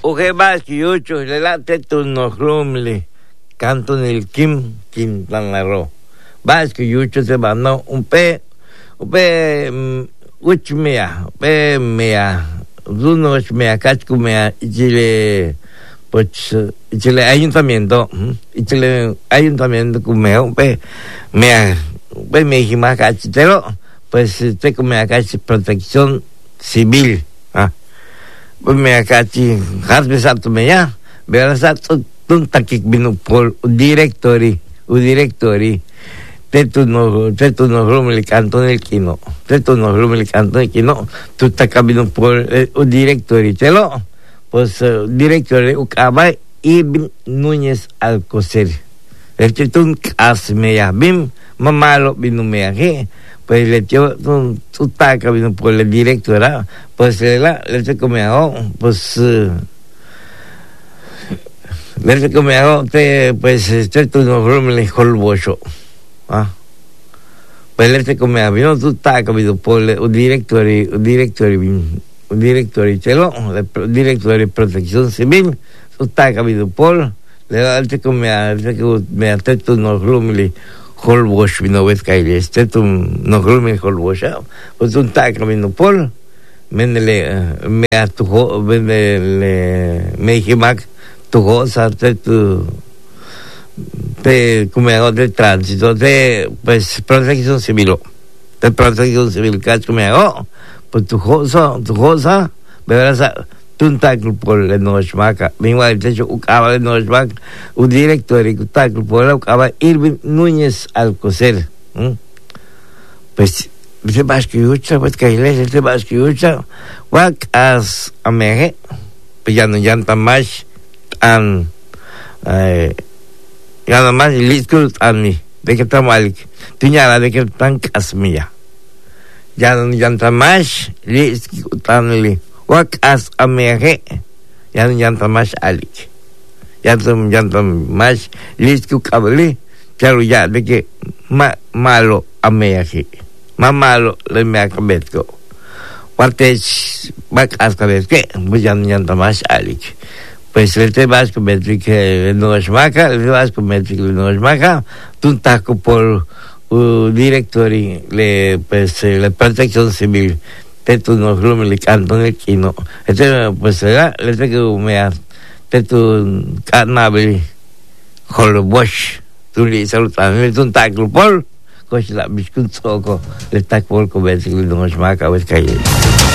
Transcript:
Uge Basquiucho, le late tu no rumli, canto nel Kim Tanaro. Basquiucho se mandó un pe, uchmea, pe mea, unos mea, cachcumea, y chile, pues, chile ayuntamiento, y chile ayuntamiento cumea, un pe mea, me dijimos cachitero, pues, te comea cachi protección civil, pues me cachi, has sato meya, verás sato, un takik binupol, directori, tetu no rumli canto nel kino, tu takabinupol, directori, telo, pues, directori, ukaba, Ibn Núñez Alcocer, el tetun kas meya, bim, mamalo binumea, pues le dio un taca vino por el directora, pues le comió, pues le comió, pues tú no me holbocho, pues le comió, vino tu taca vino por el directori, chelo, el director de protección civil, tu taca vino por, le comió, me ateto no rumli, Holbosch vino vez caile, no grumen Holbosch, pues un taca vino por, me atujo, me hijimac, tujo, sarte te como de tránsito, de pues protección civil, cacho me hago, pues tu cosa, verás, un tackle por el Nochmaca, igual de hecho, acaba de Nochmaca, un director y un tackle por el acaba Irving Núñez Alcocer. Pues, se va a escribir, pues que iglesia se va a escribir, what as a meje, pues ya no llanta más, ya no más, y listo, a mí, de que está mal, tiñala de que tan casmilla. Ya no llanta más, listo, tan Wak as ameje, ya no llanta más alik. Ya no llanta más listo cabli, claro ya de que malo ameje, malo le me acabetco. Guartes wak as cabetque, pues ya no llanta más alik. Pues el te vas con metrique no es maca, el te vas con metrique no es maca, tú taco por directory, pues la protección civil. Tetu no rumli canto nel kino. Pues le tengo tetu carnaval Holbosch. Tu li salutan, le tun tackle pol, coche la biscuit soco, le tac pol come si non smaca,